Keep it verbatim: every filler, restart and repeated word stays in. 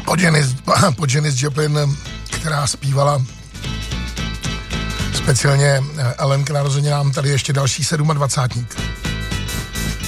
pod Janis, pod Janis Joplin, která zpívala speciálně Ellen k narozeninám, tady ještě další sedmadvacátník.